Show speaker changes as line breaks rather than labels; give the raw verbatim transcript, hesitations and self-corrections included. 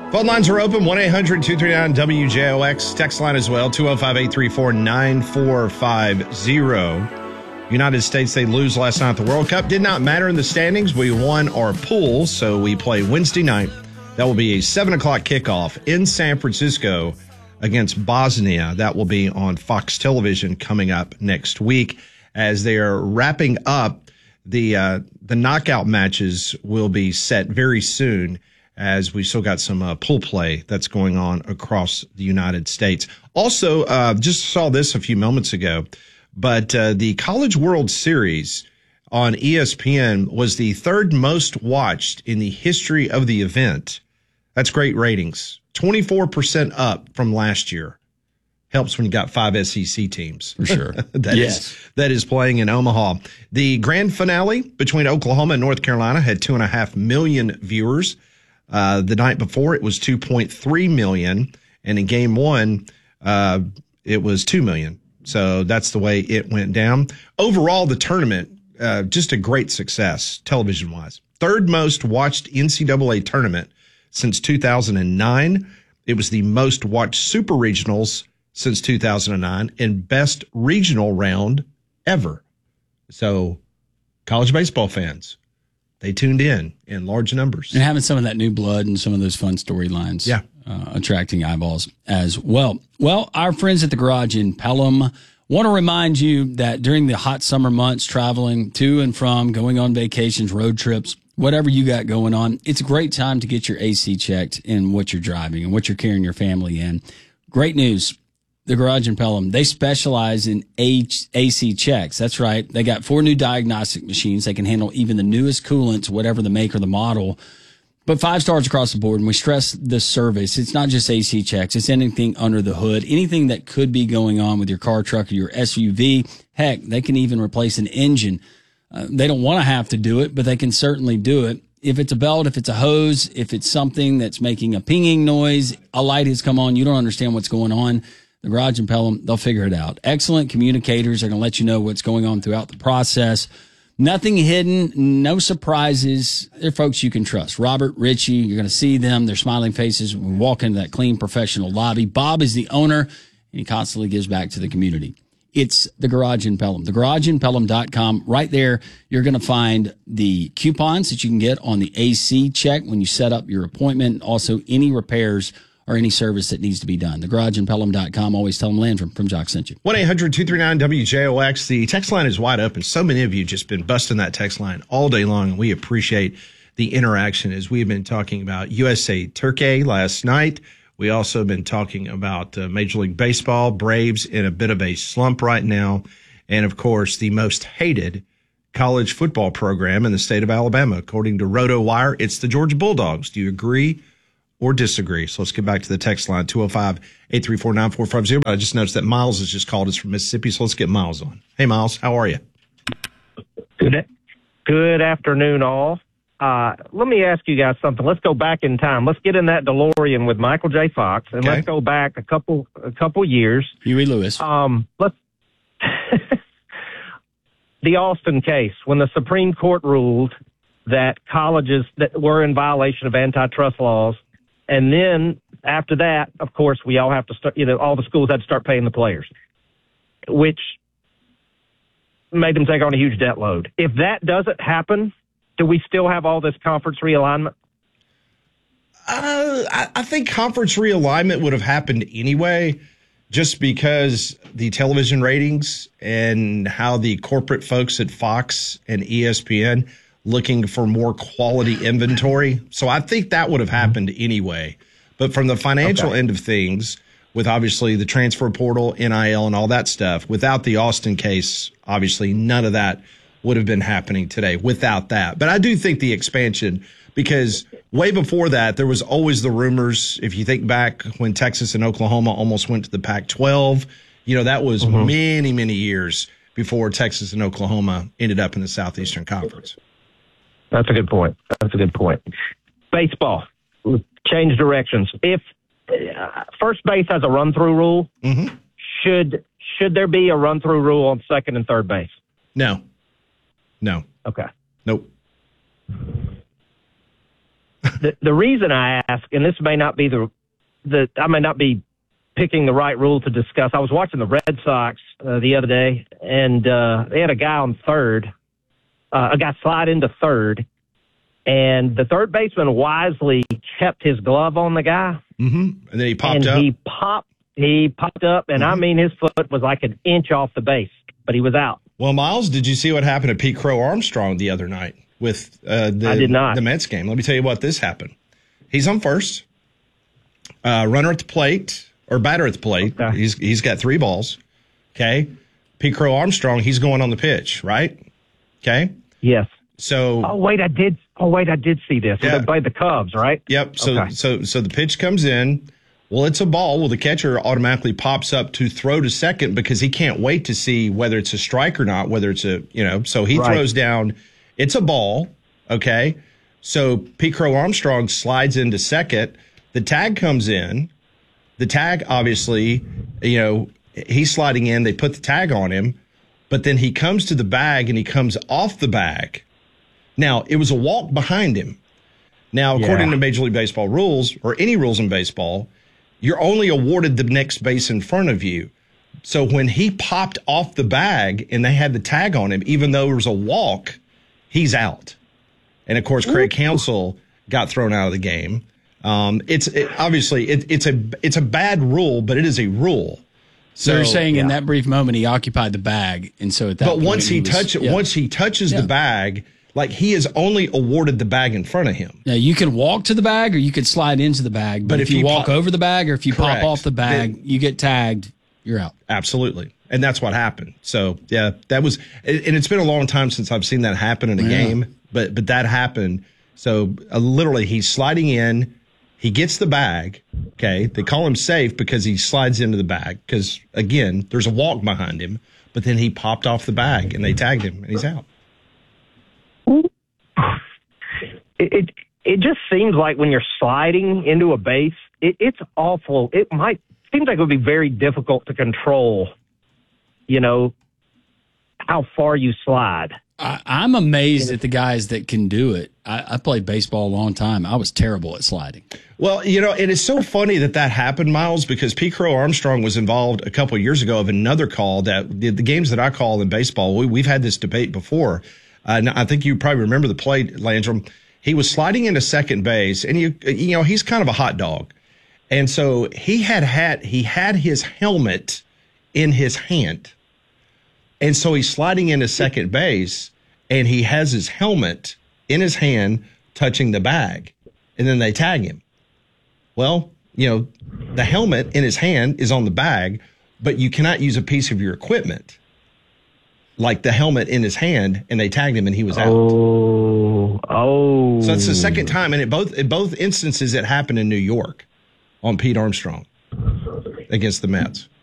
Phone lines are open, one eight hundred two three nine W J O X. Text line as well, two oh five, eight three four, nine four five zero. United States, they lose last night at the World Cup. Did not matter in the standings. We won our pool, so we play Wednesday night. That will be a seven o'clock kickoff in San Francisco against Bosnia. That will be on Fox Television coming up next week. As they are wrapping up, the uh, the knockout matches will be set very soon, as we still got some uh, pool play that's going on across the United States. Also, uh, just saw this a few moments ago, but uh, the College World Series on E S P N was the third most watched in the history of the event. That's great ratings. twenty-four percent up from last year. Helps when you got five S E C teams.
For sure.
that
yes.
is that is playing in Omaha. The grand finale between Oklahoma and North Carolina had two and a half million viewers. Uh, the night before, it was two point three million, and in game one, uh, it was two million. So that's the way it went down. Overall, the tournament, uh, just a great success, television-wise. Third most watched N C double A tournament since two thousand nine. It was the most watched Super Regionals since two thousand nine, and best regional round ever. So, college baseball fans, they tuned in in large numbers.
And having some of that new blood and some of those fun storylines.
Yeah.
Uh, attracting eyeballs as well. Well, our friends at the Garage in Pelham want to remind you that during the hot summer months, traveling to and from, going on vacations, road trips, whatever you got going on, it's a great time to get your A C checked in what you're driving and what you're carrying your family in. Great news. The Garage in Pelham, they specialize in A C checks. That's right. They got four new diagnostic machines. They can handle even the newest coolants, whatever the make or the model. But five stars across the board. And we stress the service. It's not just A C checks. It's anything under the hood, anything that could be going on with your car, truck, or your S U V. Heck, they can even replace an engine. Uh, they don't want to have to do it, but they can certainly do it. If it's a belt, if it's a hose, if it's something that's making a pinging noise, a light has come on, you don't understand what's going on. The Garage in Pelham, they'll figure it out. Excellent communicators are going to let you know what's going on throughout the process. Nothing hidden, no surprises. They're folks you can trust. Robert, Richie, you're going to see them, their smiling faces when we walk into that clean, professional lobby. Bob is the owner, and he constantly gives back to the community. It's the Garage in Pelham. the garage in pelham dot com. Right there, you're going to find the coupons that you can get on the A C check when you set up your appointment. Also, any repairs or any service that needs to be done. the garage in pelham dot com. Always tell them Landrum from Jock sent you.
one eight hundred two three nine W J O X. The text line is wide open. So many of you just been busting that text line all day long, and we appreciate the interaction as we've been talking about U S A Turkey last night. We also have been talking about uh, Major League Baseball, Braves in a bit of a slump right now, and, of course, the most hated college football program in the state of Alabama. According to RotoWire, it's the Georgia Bulldogs. Do you agree or disagree? So let's get back to the text line, two oh five, eight three four, nine four five zero. I just noticed that Miles has just called us from Mississippi, so let's get Miles on. Hey, Miles, how are you?
Good, good afternoon, all. Uh, let me ask you guys something. Let's go back in time. Let's get in that DeLorean with Michael J. Fox, and
Okay.
let's go back a couple a couple years.
Huey Lewis.
Um, let's the Austin case, when the Supreme Court ruled that colleges that were in violation of antitrust laws. And then after that, of course, we all have to start, you know, all the schools had to start paying the players, which made them take on a huge debt load. If that doesn't happen, do we still have all this conference realignment?
Uh, I, I think conference realignment would have happened anyway, just because the television ratings and how the corporate folks at Fox and E S P N looking for more quality inventory. So I think that would have happened anyway. But from the financial
Okay.
end of things, with obviously the transfer portal, N I L, and all that stuff, without the Austin case, obviously none of that would have been happening today without that. But I do think the expansion, because way before that, there was always the rumors. If you think back when Texas and Oklahoma almost went to the Pac twelve, you know, that was mm-hmm. many, many years before Texas and Oklahoma ended up in the Southeastern Conference.
That's a good point. That's a good point. Baseball, change directions. If uh, first base has a run-through rule,
Mm-hmm.
should should there be a run-through rule on second and third base?
No. No.
Okay.
Nope.
the, the reason I ask, and this may not be the, the I may not be picking the right rule to discuss. I was watching the Red Sox uh, the other day, and uh, they had a guy on third, uh, a guy slide into third, and the third baseman wisely kept his glove on the guy.
Mm-hmm. And then he popped
and
up.
He popped. He popped up, and mm-hmm. I mean, his foot was like an inch off the base, but he was out.
Well, Miles, did you see what happened to Pete Crow Armstrong the other night with uh, the,
I did not.
the Mets game? Let me tell you what this happened. He's on first, uh, runner at the plate, or batter at the plate. Okay. He's He's got three balls, okay? Pete Crow Armstrong, he's going on the pitch, right? Okay?
Yes.
So.
Oh, wait, I did. Oh, wait, I did see this. Yeah. They played the Cubs, right?
Yep. So, okay. so, so the pitch comes in. Well, it's a ball. Well, the catcher automatically pops up to throw to second because he can't wait to see whether it's a strike or not, whether it's a, you know, so he right. throws down. It's a ball. Okay. So Pete Crow Armstrong slides into second. The tag comes in. The tag, obviously, you know, he's sliding in. They put the tag on him, but then he comes to the bag and he comes off the bag. Now, it was a walk behind him. Now, according yeah. to Major League Baseball rules, or any rules in baseball, you're only awarded the next base in front of you. So when he popped off the bag and they had the tag on him, even though it was a walk, he's out. And, of course, Craig Counsell got thrown out of the game. Um, it's it, obviously it, it's a it's a bad rule, but it is a rule.
So, so you're saying yeah. in that brief moment he occupied the bag, and so at that
but
point
once he,
he was,
touch
yeah.
once he touches yeah. the bag, like he is only awarded the bag in front of him.
Now you can walk to the bag or you can slide into the bag, but, but if, if you, you walk pop, over the bag or if you correct, pop off the bag, then, you get tagged. You're out.
Absolutely. And that's what happened. So, yeah, that was – and it's been a long time since I've seen that happen in a yeah. game, but but that happened. So, uh, literally, he's sliding in. He gets the bag, okay? They call him safe because he slides into the bag because, again, there's a walk behind him, but then he popped off the bag, and they tagged him, and he's out.
It it, it just seems like when you're sliding into a base, it, it's awful. It might – seems like it would be very difficult to control, you know, how far you slide.
I, I'm amazed at the guys that can do it. I, I played baseball a long time. I was terrible at sliding.
Well, you know, it is so funny that that happened, Miles, because Pete Crow Armstrong was involved a couple of years ago of another call that the, the games that I call in baseball, we, we've had this debate before. Uh, and I think you probably remember the play, Landrum. He was sliding into second base, and you you know he's kind of a hot dog, and so he had had he had his helmet in his hand. And so he's sliding into second base, and he has his helmet in his hand touching the bag, and then they tag him. Well, you know, the helmet in his hand is on the bag, but you cannot use a piece of your equipment like the helmet in his hand, and they tagged him, and he was out.
Oh, oh.
So it's the second time, and in both in both instances, it happened in New York on Pete Armstrong against the Mets.